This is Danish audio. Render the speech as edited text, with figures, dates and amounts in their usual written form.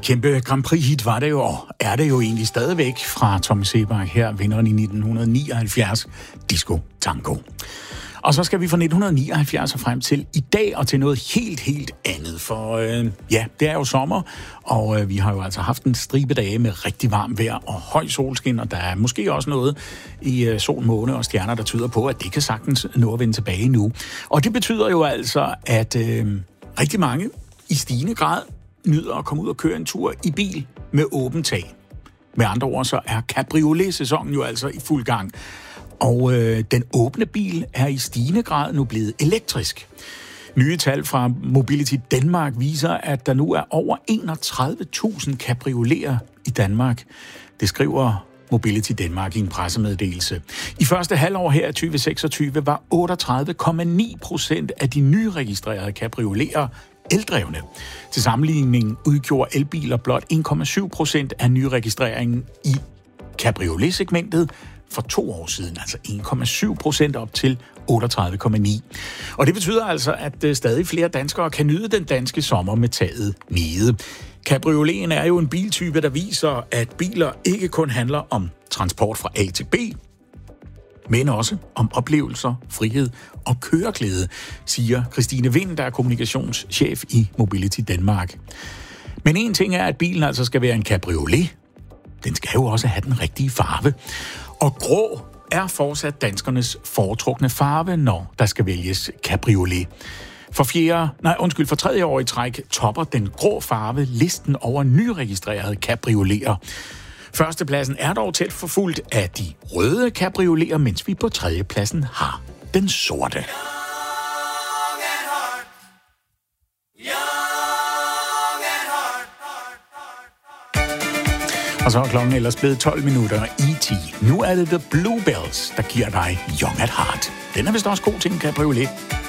kæmpe Grand Prix-hit var det jo, og er det jo egentlig stadigvæk fra Tommy Sebak her, vinderen i 1979, Disco Tango. Og så skal vi fra 1979 og frem til i dag og til noget helt andet, for det er jo sommer, og vi har jo altså haft en stribe dage med rigtig varmt vejr og høj solskin, og der er måske også noget i sol, måne og stjerner, der tyder på, at det kan sagtens nå at vende tilbage nu. Og det betyder jo altså, at rigtig mange i stigende grad nyder at komme ud og køre en tur i bil med åbent tag. Med andre ord, så er cabriolet-sæsonen jo altså i fuld gang. Og den åbne bil er i stigende grad nu blevet elektrisk. Nye tal fra Mobility Danmark viser, at der nu er over 31.000 cabrioleter i Danmark. Det skriver Mobility Danmark i en pressemeddelelse. I første halvår her i 2026 var 38,9% af de nyregistrerede cabrioleter eldrevne. Til sammenligning udgjorde elbiler blot 1,7% af nyregistreringen i cabriolet-segmentet for 2 år siden, altså 1,7% op til 38,9. Og det betyder altså, at stadig flere danskere kan nyde den danske sommer med taget nede. Cabrioleten er jo en biltype, der viser, at biler ikke kun handler om transport fra A til B, men også om oplevelser, frihed og køreglæde, siger Christine Vind, der er kommunikationschef i Mobility Danmark. Men en ting er, at bilen altså skal være en cabriolet. Den skal jo også have den rigtige farve. Og grå er fortsat danskernes foretrukne farve, når der skal vælges cabriolet. For 3. år i træk topper den grå farve listen over nyregistrerede cabrioleter. Førstepladsen er dog tæt forfulgt af de røde cabrioleter, mens vi på 3. pladsen har den sorte. Og så er klokken ellers blevet 12 minutter i 10. Nu er det The Bluebells, der giver dig Young at Heart. Den er vist også god til en cabriolet.